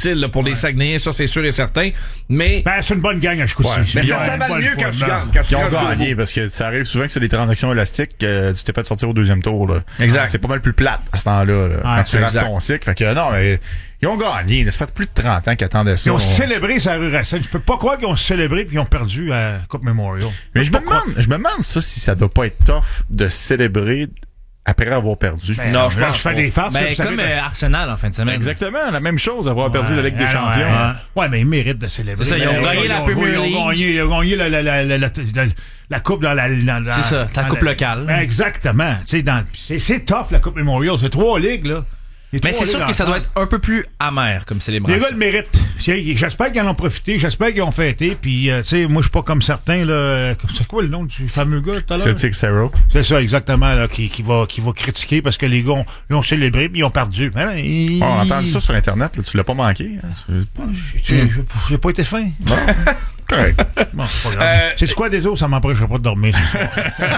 difficile là, pour les Saguenayens, ça c'est sûr et certain. Mais c'est une bonne gang à ce coup-ci. Mais ça va mieux quand tu gagnes. Ils ont gagné parce que ça arrive souvent que c'est des transactions élastiques, tu t'es fait sortir au deuxième tour. Là. Exact. C'est pas mal plus plate à ce temps-là, quand tu rates ton cycle. Fait que non, mais ils ont gagné. Là. Ça fait plus de 30 ans qu'ils attendaient ça. Ils ont célébré sa rue Racine. Je peux pas croire qu'ils ont célébré puis ils ont perdu à Coupe Memorial. Mais je me demande ça si ça doit pas être tough de célébrer après avoir perdu. Non, je pense fais des farces. Comme Arsenal en fin de semaine. Exactement, la même chose, avoir perdu la Ligue des Champions. Ouais, mais ils méritent de célébrer. C'est ça, ils ont gagné la Premier League. Ils ont gagné la coupe dans la... C'est ça, la coupe locale. Exactement. C'est tough, la Coupe Memorial. C'est 3 ligues, là. Mais c'est sûr que ça doit être un peu plus amer comme célébration. Les gars le méritent. J'espère qu'ils en ont profité. J'espère qu'ils ont fêté. Puis, tu sais, moi, je suis pas comme certains, là. C'est quoi le nom du fameux gars tout à l'heure? Celtic Sarrow. C'est ça, exactement, là, qui va critiquer parce que les gars ont célébré puis ils ont perdu. On a entendu ça sur Internet, là. Tu l'as pas manqué. Hein? J'ai pas été fin. Bon. Correct. Bon, c'est pas grave. C'est quoi des autres? Ça m'empêcherait pas de dormir ce soir.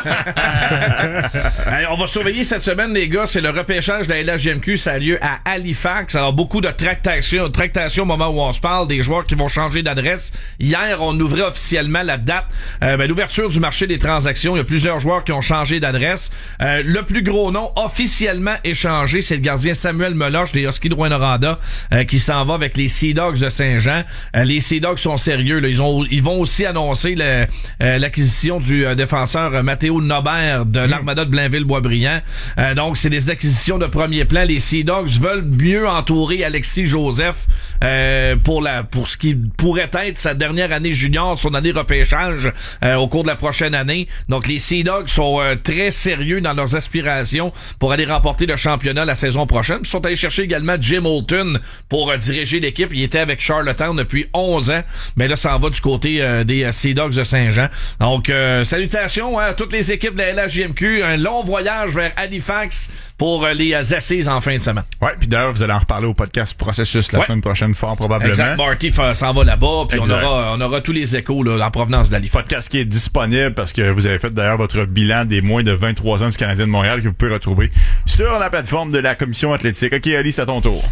On va surveiller cette semaine, les gars. C'est le repêchage de la LHJMQ. Ça a lieu à Halifax. Alors, beaucoup de tractations au moment où on se parle, des joueurs qui vont changer d'adresse. Hier, on ouvrait officiellement la date, l'ouverture du marché des transactions. Il y a plusieurs joueurs qui ont changé d'adresse. Le plus gros nom officiellement échangé, c'est le gardien Samuel Meloche des Huskies de Rouyn-Noranda, qui s'en va avec les Sea Dogs de Saint-Jean. Les Sea Dogs sont sérieux, là. Ils vont aussi annoncer l'acquisition du défenseur Mathéo Nobert de l'Armada de Blainville-Boisbriand. Donc, c'est des acquisitions de premier plan. Les Sea Dogs veulent mieux entourer Alexis Joseph pour ce qui pourrait être sa dernière année junior, son année repêchage au cours de la prochaine année. Donc, les Sea Dogs sont très sérieux dans leurs aspirations pour aller remporter le championnat la saison prochaine. Ils sont allés chercher également Jim Holton pour diriger l'équipe. Il était avec Charlottetown depuis 11 ans, mais là, ça en va du côté des Sea Dogs de Saint-Jean. Donc, salutations à toutes les équipes de la LHJMQ. Un long voyage vers Halifax pour les assises en fin de semaine. Ouais, puis d'ailleurs, vous allez en reparler au podcast Processus la semaine prochaine, fort probablement. Exact. Marty s'en va là-bas, puis on aura tous les échos là, en provenance d'Halifax. Podcast qui est disponible parce que vous avez fait d'ailleurs votre bilan des moins de 23 ans du Canadien de Montréal que vous pouvez retrouver sur la plateforme de la Commission athlétique. OK, Ali, c'est à ton tour.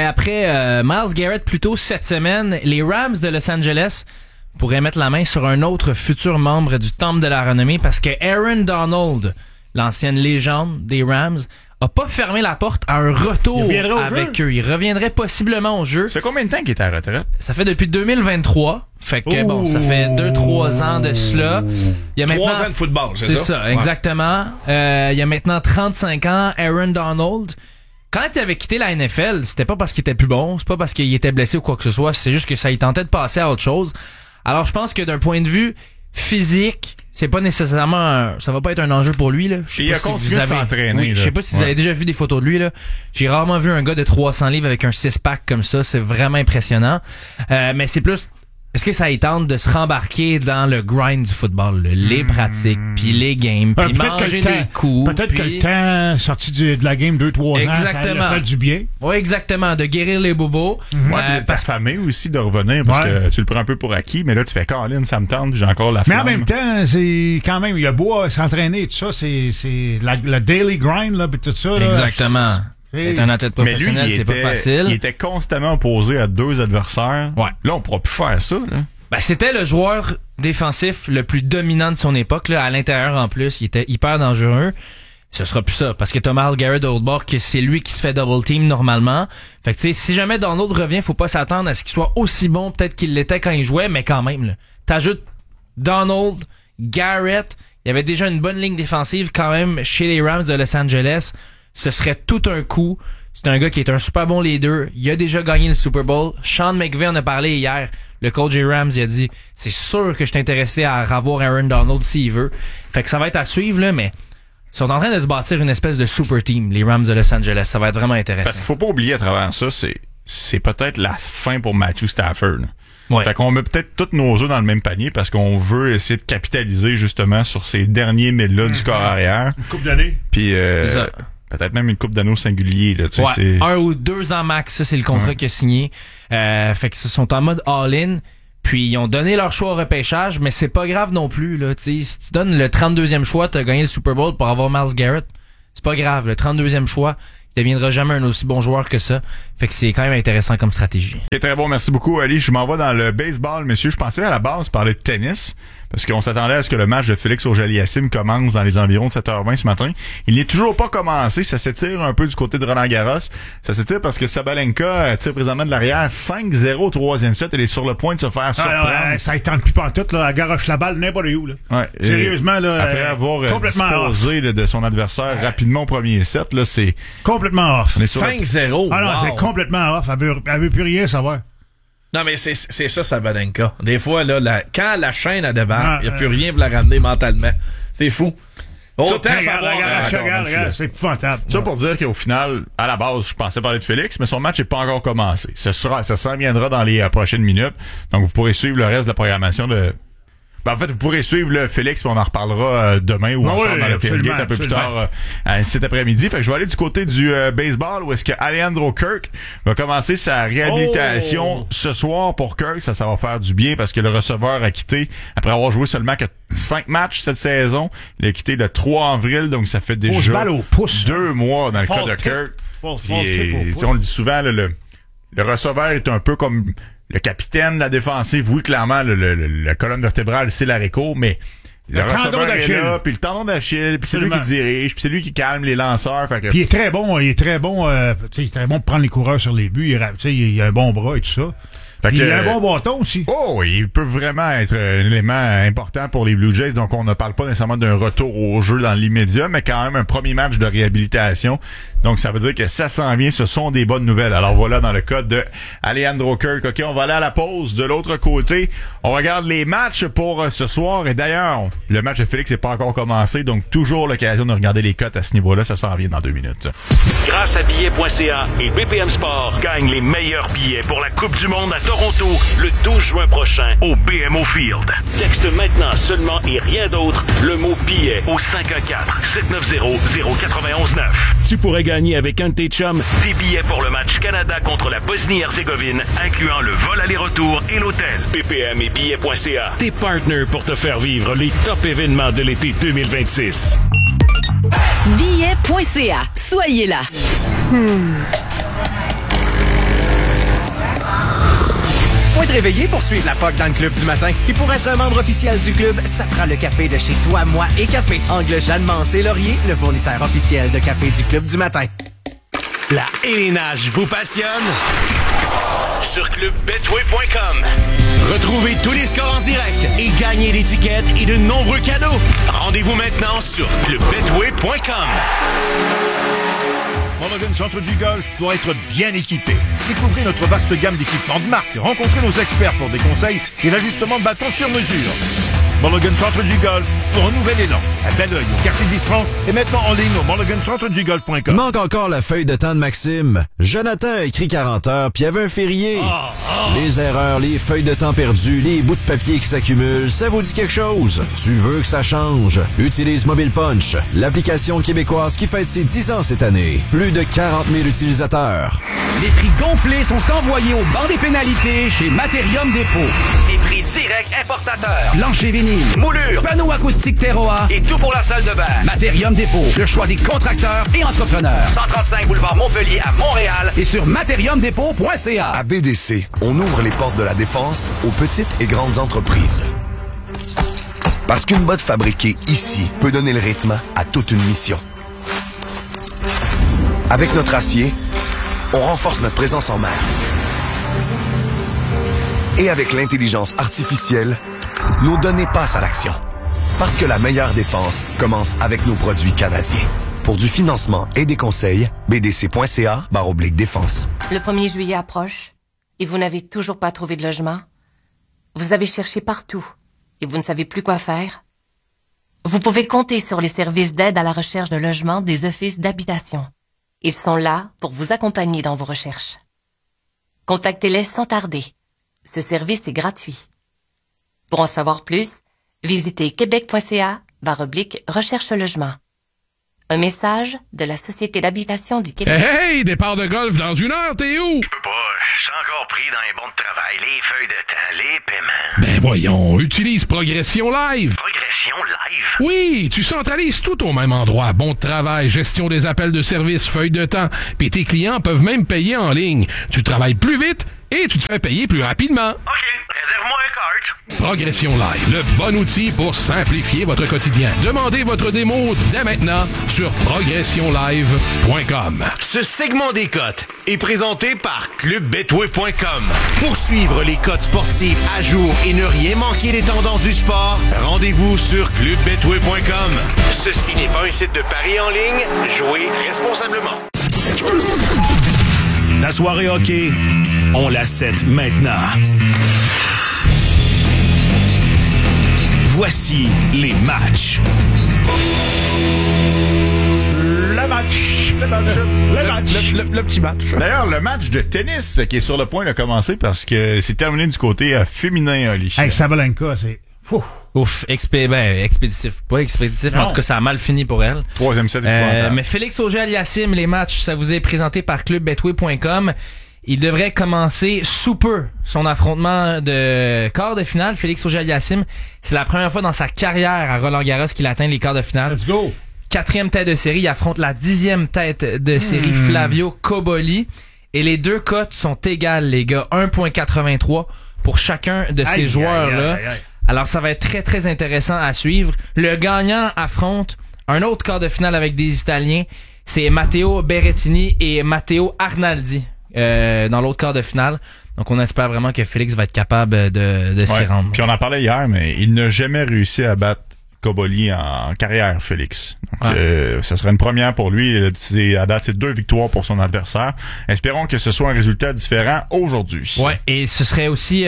Après Myles Garrett, plus tôt cette semaine, les Rams de Los Angeles pourraient mettre la main sur un autre futur membre du Temple de la Renommée parce que Aaron Donald, l'ancienne légende des Rams, a pas fermé la porte à un retour avec eux. Il reviendrait possiblement au jeu. Ça fait combien de temps qu'il est à la retraite? Ça fait depuis 2023. Fait que bon, ça fait 2-3 ans de cela. Il y a maintenant 3 ans de football, c'est ça? C'est ça, exactement. Il y a maintenant 35 ans, Aaron Donald. Quand il avait quitté la NFL, c'était pas parce qu'il était plus bon, c'est pas parce qu'il était blessé ou quoi que ce soit, c'est juste que ça il tentait de passer à autre chose. Alors je pense que d'un point de vue physique, c'est pas nécessairement ça va pas être un enjeu pour lui là. Il a continué de s'entraîner. Je sais pas si vous avez déjà vu des photos de lui là. J'ai rarement vu un gars de 300 livres avec un 6-pack comme ça, c'est vraiment impressionnant. Mais c'est plus est-ce que ça y tente de se rembarquer dans le grind du football, les pratiques, puis les games, puis manger des coups. Peut-être que le temps sorti de la game 2-3 ans, ça lui fait du bien. Oui, exactement, de guérir les bobos. Ouais, ta famille aussi de revenir, parce que tu le prends un peu pour acquis, mais là, tu fais Colin, ça me tente, j'ai encore la flamme. Mais en même temps, c'est quand même, il a beau s'entraîner, tout ça, c'est le daily grind, là, puis tout ça. Là, exactement. Être un athlète professionnel, lui, c'est pas facile. Il était constamment opposé à 2 adversaires. Ouais. Là, on pourra plus faire ça, là. C'était le joueur défensif le plus dominant de son époque, là, à l'intérieur en plus. Il était hyper dangereux. Ce sera plus ça, parce que t'as Myles Garrett de l'autre bord, que c'est lui qui se fait double team normalement. Fait que tu sais, si jamais Donald revient, faut pas s'attendre à ce qu'il soit aussi bon peut-être qu'il l'était quand il jouait, mais quand même, là. T'ajoutes Donald, Garrett, il y avait déjà une bonne ligne défensive quand même chez les Rams de Los Angeles. Ce serait tout un coup. C'est un gars qui est un super bon leader. Il a déjà gagné le Super Bowl. Sean McVay en a parlé hier. Le coach des Rams, il a dit, c'est sûr que je suis intéressé à revoir Aaron Donald s'il veut. Fait que ça va être à suivre, là, mais ils sont en train de se bâtir une espèce de super team, les Rams de Los Angeles. Ça va être vraiment intéressant. Parce qu'il faut pas oublier à travers ça, c'est peut-être la fin pour Matthew Stafford. Ouais. Fait qu'on met peut-être tous nos œufs dans le même panier parce qu'on veut essayer de capitaliser justement sur ces derniers milles-là du corps arrière. Une couple d'années. Puis peut-être même une coupe d'anneaux singulier. Là, ouais, c'est 1 ou 2 ans max, ça c'est le contrat qu'il a signé. Fait que ils sont en mode all-in. Puis ils ont donné leur choix au repêchage, mais c'est pas grave non plus. Là, si tu donnes le 32e choix, t'as gagné le Super Bowl pour avoir Myles Garrett. C'est pas grave, le 32e choix, il deviendra jamais un aussi bon joueur que ça. Fait que c'est quand même intéressant comme stratégie. C'est très bon, merci beaucoup, Ali. Je m'en vais dans le baseball, monsieur. Je pensais à la base parler de tennis, parce qu'on s'attendait à ce que le match de Félix Auger-Aliassime commence dans les environs de 7h20 ce matin. Il n'est toujours pas commencé. Ça s'étire un peu du côté de Roland-Garros. Ça s'étire parce que Sabalenka tire présentement de l'arrière 5-0 au troisième set. Elle est sur le point de se faire surprendre. Ça étend plus pantoute, là. Elle garoche la balle n'importe où, là. Ouais, sérieusement, là. Après avoir complètement disposé là, de son adversaire rapidement au premier set, là, c'est... Complètement off. 5-0. Ah non, c'est complètement off. Elle veut plus rien savoir. Non, mais c'est ça, Sabalenka. Des fois, là, quand la chaîne a débarque, il n'y a plus rien pour la ramener mentalement. C'est fou. Autant regarde, c'est épouvantable. Ça pour dire qu'au final, à la base, je pensais parler de Félix, mais son match n'est pas encore commencé. Ça s'en viendra dans les prochaines minutes. Donc, vous pourrez suivre le reste de la programmation de... Ben, en fait, vous pourrez suivre le Félix, puis on en reparlera demain ou encore dans le tailgate un peu plus tard cet après-midi. Fait que je vais aller du côté du baseball où est-ce que Alejandro Kirk va commencer sa réhabilitation ce soir pour Kirk. Ça va faire du bien parce que le receveur a quitté après avoir joué seulement que 5 matchs cette saison. Il a quitté le 3 avril, donc ça fait déjà 2 mois dans le cas de Kirk. On le dit souvent, le receveur est un peu comme le capitaine de la défensive. Oui, clairement, la colonne vertébrale, c'est l'haricourt, mais le receveur est là, puis le tendon d'Achille, puis c'est lui qui dirige, puis c'est lui qui calme les lanceurs. Fait que... Puis il est très bon, il est très bon pour prendre les coureurs sur les buts. Il a un bon bras et tout ça. Il a un bon bâton aussi. Oh, il peut vraiment être un élément important pour les Blue Jays. Donc, on ne parle pas nécessairement d'un retour au jeu dans l'immédiat, mais quand même un premier match de réhabilitation. Donc, ça veut dire que ça s'en vient. Ce sont des bonnes nouvelles. Alors, voilà dans le cas de Alejandro Kirk. OK, on va aller à la pause. De l'autre côté, on regarde les matchs pour ce soir. Et d'ailleurs, le match de Félix n'est pas encore commencé. Donc, toujours l'occasion de regarder les cotes à ce niveau-là. Ça s'en vient dans 2 minutes. Grâce à billets.ca et BPM Sport, gagne les meilleurs billets pour la Coupe du Monde à Toronto le 12 juin prochain au BMO Field. Texte maintenant seulement et rien d'autre le mot billet au 514-790-0919. Tu pourrais gagner avec un de tes chums des billets pour le match Canada contre la Bosnie-Herzégovine, incluant le vol aller-retour et l'hôtel. BPM et billets.ca, tes partners pour te faire vivre les top événements de l'été 2026. Billets.ca, soyez là. Faut être réveillé pour suivre la POC dans le club du matin. Et pour être un membre officiel du club, ça prend le café de chez Toi, Moi et Café. Angle Jeanne Mancé Laurier, le fournisseur officiel de café du club du matin. La élénage vous passionne? Sur clubbetway.com. Retrouvez tous les scores en direct et gagnez l'étiquette et de nombreux cadeaux. Rendez-vous maintenant sur clubbetway.com. Mulligan Centre du Golf doit être bien équipé. Découvrez notre vaste gamme d'équipements de marque. Rencontrez nos experts pour des conseils et l'ajustement de bâton sur mesure. Mulligan Centre du Golf pour un nouvel élan. À Belleuil, au quartier d'Istron et maintenant en ligne au mulligancentredugolf.com. Il manque encore la feuille de temps de Maxime. Jonathan a écrit 40 heures puis il y avait un férié. Les erreurs, les feuilles de temps perdues, les bouts de papier qui s'accumulent, ça vous dit quelque chose? Tu veux que ça change? Utilise Mobile Punch, l'application québécoise qui fête ses 10 ans cette année. Plus de 40 000 utilisateurs. Les prix gonflés sont envoyés au banc des pénalités chez Materium Dépôt. Des prix directs importateurs. Plancher vinyle, Moulure, panneaux acoustiques Terroir et tout pour la salle de bain. Materium Dépôt, le choix des contracteurs et entrepreneurs. 135 boulevard Montpellier à Montréal et sur materiumdépôt.ca. À BDC, on ouvre les portes de la défense aux petites et grandes entreprises. Parce qu'une botte fabriquée ici peut donner le rythme à toute une mission. Avec notre acier, on renforce notre présence en mer. Et avec l'intelligence artificielle, nos données passent à l'action. Parce que la meilleure défense commence avec nos produits canadiens. Pour du financement et des conseils, bdc.ca/défense. Le 1er juillet approche et vous n'avez toujours pas trouvé de logement? Vous avez cherché partout et vous ne savez plus quoi faire? Vous pouvez compter sur les services d'aide à la recherche de logement des offices d'habitation. Ils sont là pour vous accompagner dans vos recherches. Contactez-les sans tarder. Ce service est gratuit. Pour en savoir plus, visitez québec.ca/recherche logement. Un message de la Société d'habitation du Québec. Hey, départ de golf dans 1 heure, t'es où? Je peux pas, je suis encore pris dans les bons de travail, les feuilles de temps, les paiements. Ben voyons, utilise Progression Live. Progression Live? Oui, tu centralises tout au même endroit. Bon de travail, gestion des appels de service, feuilles de temps. Puis tes clients peuvent même payer en ligne. Tu travailles plus vite et tu te fais payer plus rapidement. OK, réserve-moi un cart. Progression Live, le bon outil pour simplifier votre quotidien. Demandez votre démo dès maintenant sur progressionlive.com. Ce segment des cotes est présenté par clubbetway.com. Pour suivre les cotes sportives à jour et ne rien manquer des tendances du sport, rendez-vous sur clubbetway.com. Ceci n'est pas un site de paris en ligne. Jouez responsablement. La soirée hockey, on la set maintenant. Voici les matchs. Le petit match. D'ailleurs, le match de tennis qui est sur le point de commencer parce que c'est terminé du côté féminin, Oli. Hey, Sabalenka, c'est... Ouf, expéditif. Pas expéditif, mais en tout cas, ça a mal fini pour elle. 3e set épouvantable. Mais Félix Auger-Aliassime, les matchs, ça vous est présenté par clubbetway.com. Il devrait commencer sous peu son affrontement de quart de finale. Félix Auger-Aliassime, c'est la première fois dans sa carrière à Roland-Garros qu'il atteint les quarts de finale. Let's go! 4e tête de série, il affronte la 10e tête de série, Flavio Cobolli. Et les deux cotes sont égales, les gars. 1.83 pour chacun de ces joueurs-là. Alors, ça va être très, très intéressant à suivre. Le gagnant affronte un autre quart de finale avec des Italiens. C'est Matteo Berrettini et Matteo Arnaldi dans l'autre quart de finale. Donc, on espère vraiment que Félix va être capable de s'y rendre. Puis on en parlait hier, mais il n'a jamais réussi à battre Cobolli en carrière, Félix. Donc, ça serait une première pour lui. À date, c'est 2 victoires pour son adversaire. Espérons que ce soit un résultat différent aujourd'hui. Ouais, et ce serait aussi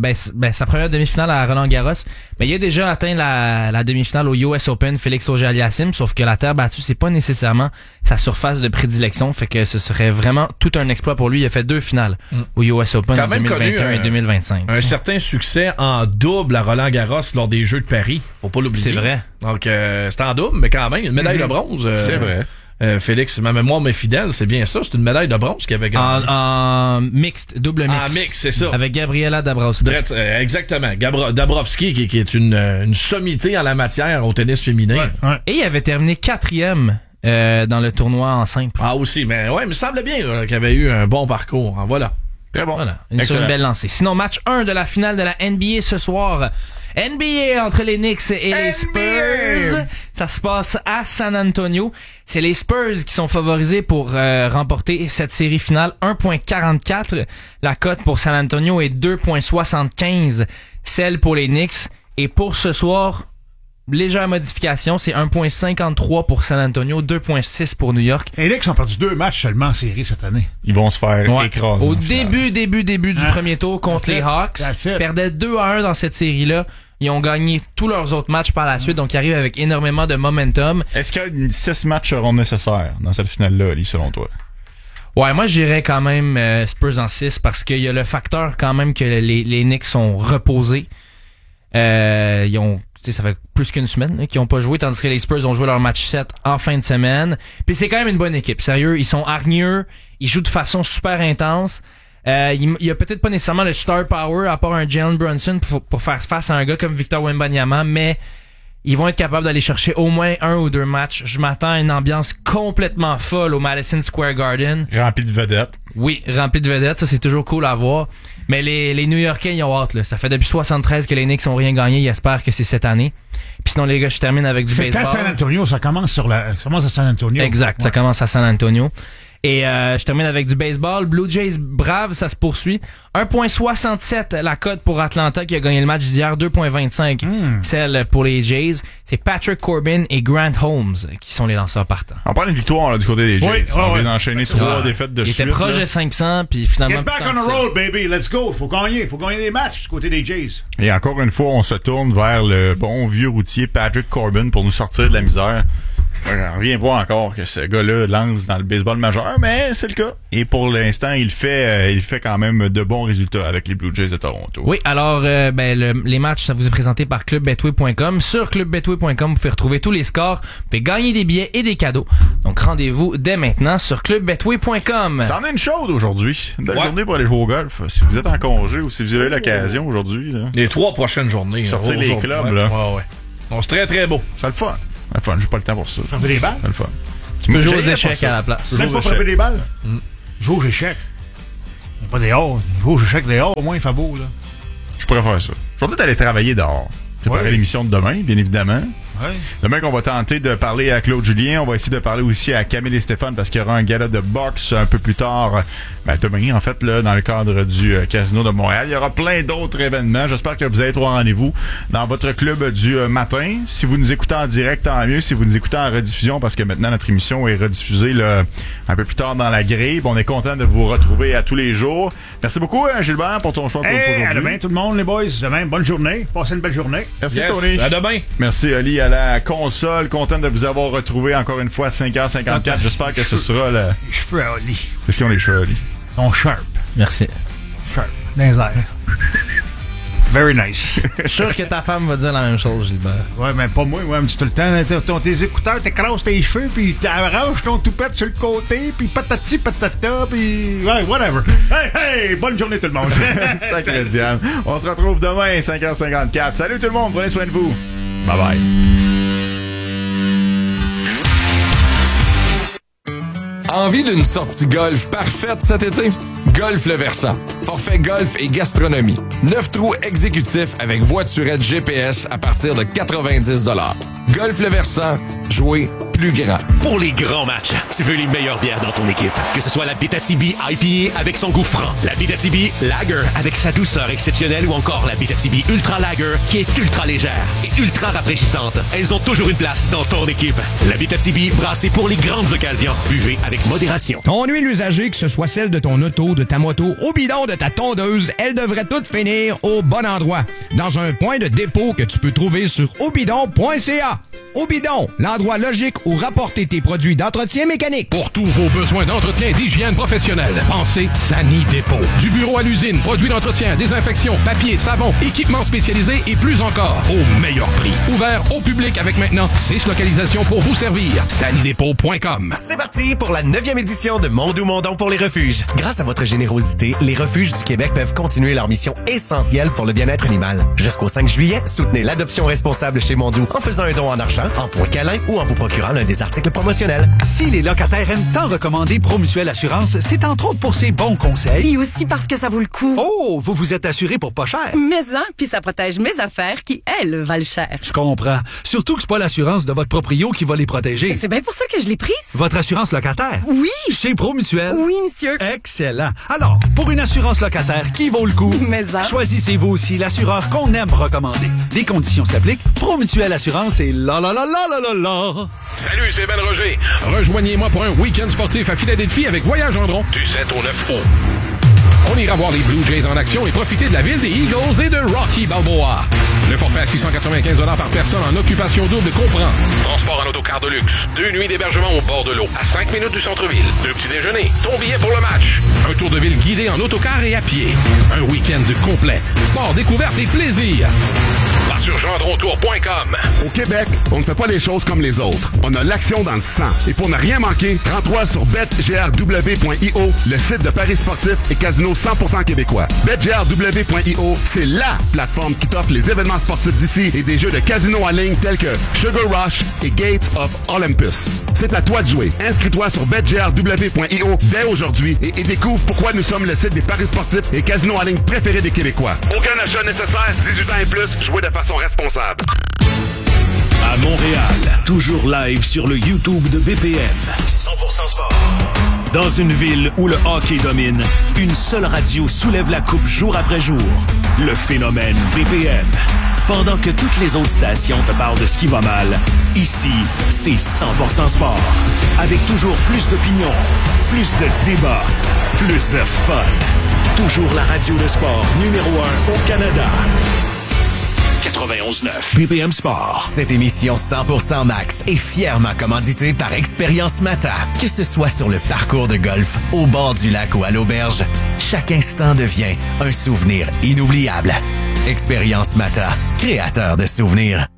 sa première demi-finale à Roland-Garros. Mais il a déjà atteint la demi-finale au US Open, Félix Auger-Aliassime, sauf que la terre battue, c'est pas nécessairement sa surface de prédilection. Fait que ce serait vraiment tout un exploit pour lui. Il a fait 2 finales au US Open en 2021 et 2025. Un certain succès en double à Roland-Garros lors des Jeux de Paris. Faut pas l'oublier. C'est vrai. Donc, c'est en double, mais quand même, une médaille de bronze. C'est vrai. Félix, ma mémoire m'est fidèle, c'est bien ça. C'est une médaille de bronze qu'il avait gagné. En mixte, double mixte. En mixte, c'est ça. Avec Gabriela Dabrowski. Exactement. Dabrowski, qui est une sommité en la matière au tennis féminin. Ouais. Et il avait terminé 4e dans le tournoi en simple. Ah, aussi. Mais ouais, il me semble bien qu'il avait eu un bon parcours. Voilà. Très bon. Voilà. Sur une belle lancée. Sinon, match 1 de la finale de la NBA ce soir. NBA entre les Knicks et les Spurs. Ça se passe à San Antonio. C'est les Spurs qui sont favorisés pour remporter cette série finale. 1.44. La cote pour San Antonio est 2.75. Celle pour les Knicks. Et pour ce soir, légère modification, c'est 1.53 pour San Antonio, 2.6 pour New York. Les Knicks ont perdu 2 matchs seulement en série cette année. Ils vont se faire écraser. Au début du premier tour contre les Hawks. Perdaient 2-1 dans cette série-là. Ils ont gagné tous leurs autres matchs par la suite, donc ils arrivent avec énormément de momentum. Est-ce que 6 matchs seront nécessaires dans cette finale-là, Ali, selon toi? Ouais, moi j'irais quand même Spurs en 6 parce qu'il y a le facteur quand même que les Knicks sont reposés. Ils ont, ça fait plus qu'une semaine qu'ils ont pas joué, tandis que les Spurs ont joué leur match 7 en fin de semaine. Puis c'est quand même une bonne équipe, sérieux. Ils sont hargneux, ils jouent de façon super intense. Il y a peut-être pas nécessairement le star power à part un Jalen Brunson pour faire face à un gars comme Victor Wembanyama, mais ils vont être capables d'aller chercher au moins 1 ou 2 matchs. Je m'attends à une ambiance complètement folle au Madison Square Garden. Rempli de vedettes. Oui, rempli de vedettes, ça c'est toujours cool à voir. Mais les New-Yorkais, ils ont hâte, là. Ça fait depuis 73 que les Knicks ont rien gagné. Ils espèrent que c'est cette année. Puis sinon, les gars, je termine avec du baseball. C'est à San Antonio, ça commence à San Antonio. Exact, ça commence à San Antonio. Et je termine avec du baseball. Blue Jays Braves, ça se poursuit. 1.67 la cote pour Atlanta qui a gagné le match d'hier. 2.25 celle pour les Jays. C'est Patrick Corbin et Grant Holmes qui sont les lanceurs partants. On parle d'une victoire là, du côté des Jays. Oui, on vient d'enchaîner 3 défaites de suite. Il était proche de 500 puis finalement... Get back on the road, baby. Let's go. Faut gagner des matchs du côté des Jays. Et encore une fois, on se tourne vers le bon vieux routier Patrick Corbin pour nous sortir de la misère. Je reviens pas encore que ce gars-là lance dans le baseball majeur, mais c'est le cas. Et pour l'instant, il fait quand même de bons résultats avec les Blue Jays de Toronto. Oui, alors les matchs, ça vous est présenté par clubbetway.com. Sur clubbetway.com, vous pouvez retrouver tous les scores, vous pouvez gagner des billets et des cadeaux. Donc rendez-vous dès maintenant sur clubbetway.com. Ça en est une chaude aujourd'hui. Une belle journée pour aller jouer au golf. Si vous êtes en congé ou si vous avez l'occasion aujourd'hui. Là. Les 3 prochaines journées. Sortir les clubs, là. Ouais. Donc c'est très très beau. C'est le fun. C'est le fun, j'ai pas le temps pour ça. Frapper des balles? C'est le fun. Tu peux jouer aux échecs à la place. Même pas frapper des balles? Jouer aux échecs. Pas dehors. Jouer aux échecs dehors, au moins il fait beau, là. Je pourrais faire ça. Je vais peut-être aller travailler dehors. Préparer l'émission de demain, bien évidemment. Ouais. Demain qu'on va tenter de parler à Claude Julien, on va essayer de parler aussi à Camille et Stéphane parce qu'il y aura un gala de boxe un peu plus tard, demain en fait là dans le cadre du Casino de Montréal. Il y aura plein d'autres événements. J'espère que vous allez être au rendez-vous dans votre club du matin. Si vous nous écoutez en direct, tant mieux. Si vous nous écoutez en rediffusion, parce que maintenant notre émission est rediffusée là, un peu plus tard dans la grille. On est content de vous retrouver à tous les jours. Merci beaucoup Gilbert pour ton choix pour aujourd'hui. À demain tout le monde les boys. Demain, bonne journée. Passez une belle journée. Merci Tony. À demain. Merci Ali à la console. Content de vous avoir retrouvé encore une fois à 5h54. J'espère que ce sera le... Les cheveux à Oli. Qu'est-ce qu'ils ont les cheveux, Ali? Ils sont sharp. Merci. Sharp. Dans les airs. Very nice. Je suis sûr que ta femme va dire la même chose, Gilbert. Ouais, mais pas moi. Ouais, me dit tout le temps. Tes écouteurs, t'écrasses tes cheveux, puis t'arranges ton toupette sur le côté, puis patati patata, puis... Ouais, whatever. Hey, bonne journée tout le monde. Sacré Diane. On se retrouve demain, 5h54. Salut tout le monde, prenez soin de vous. Bye bye. Envie d'une sortie golf parfaite cet été? Golf Le Versant. Forfait golf et gastronomie. 9 trous exécutifs avec voiturette GPS à partir de 90 $. Golf Le Versant. Jouer plus grand. Pour les grands matchs, tu veux les meilleures bières dans ton équipe. Que ce soit la Abitibi IPA avec son goût franc, la Abitibi Lager avec sa douceur exceptionnelle ou encore la Abitibi Ultra Lager qui est ultra légère et ultra rafraîchissante. Elles ont toujours une place dans ton équipe. La Abitibi brassée pour les grandes occasions. Buvez avec modération. Ton huile usagée, que ce soit celle de ton auto, de ta moto, au bidon de ta tondeuse, elle devrait toutes finir au bon endroit. Dans un point de dépôt que tu peux trouver sur obidon.ca. Obidon, l'endroit logique où rapporter tes produits d'entretien mécanique. Pour tous vos besoins d'entretien et d'hygiène professionnelle, pensez Sani Dépôt. Du bureau à l'usine, produits d'entretien, désinfection, papier, savon, équipements spécialisés et plus encore. Au meilleur prix. Ouvert au public avec maintenant 6 localisations pour vous servir. Sanidépôt.com. C'est parti pour la 9e édition de Mondou Mondon pour les refuges. Grâce à votre générosité, les refuges du Québec peuvent continuer leur mission essentielle pour le bien-être animal. Jusqu'au 5 juillet, soutenez l'adoption responsable chez Mondou en faisant un don en argent, en points câlins ou en vous procurant l'un des articles promotionnels. Si les locataires aiment tant recommander Promutuelle Assurance, c'est entre autres pour ses bons conseils. Et aussi parce que ça vaut le coup. Oh, vous vous êtes assuré pour pas cher. Mais puis ça protège mes affaires qui, elles, valent cher. Je comprends. Surtout que c'est pas l'assurance de votre proprio qui va les protéger. C'est bien pour ça que je l'ai prise. Votre assurance locataire? Oui. Chez Promutuelle? Oui, monsieur. Excellent. Alors, pour une assurance locataire qui vaut le coup, choisissez-vous aussi l'assureur qu'on aime recommander. Des conditions s'appliquent. Promutuelle Assurance et la. Salut, c'est Ben Roger. Rejoignez-moi pour un week-end sportif à Philadelphie avec Voyage Gendron du 7 au 9 août. On ira voir les Blue Jays en action et profiter de la ville des Eagles et de Rocky Balboa. Le forfait à 695 $ par personne en occupation double comprend transport en autocar de luxe, 2 nuits d'hébergement au bord de l'eau, à 5 minutes du centre-ville, 2 petits déjeuners, ton billet pour le match, un tour de ville guidé en autocar et à pied, un week-end complet, sport, découverte et plaisir. Va sur gendrontour.com. Au Québec, on ne fait pas les choses comme les autres. On a l'action dans le sang. Et pour ne rien manquer, rends-toi sur betgrw.io, le site de paris sportifs et casino 100% québécois. betgrw.io, c'est LA plateforme qui t'offre les événements sportifs d'ici et des jeux de casino en ligne tels que Sugar Rush et Gates of Olympus. C'est à toi de jouer. Inscris-toi sur betgrw.io dès aujourd'hui et découvre pourquoi nous sommes le site des paris sportifs et casinos en ligne préférés des Québécois. Aucun achat nécessaire, 18 ans et plus, jouez de façon responsable. À Montréal, toujours live sur le YouTube de BPM. 100% sport. Dans une ville où le hockey domine, une seule radio soulève la coupe jour après jour. Le phénomène BPM. Pendant que toutes les autres stations te parlent de ce qui va mal, ici, c'est 100% sport. Avec toujours plus d'opinions, plus de débats, plus de fun. Toujours la radio de sport numéro 1 au Canada. 91. 91.9. BPM Sport. Cette émission 100% Max est fièrement commanditée par Expérience Mata. Que ce soit sur le parcours de golf, au bord du lac ou à l'auberge, chaque instant devient un souvenir inoubliable. Expérience Mata, créateur de souvenirs.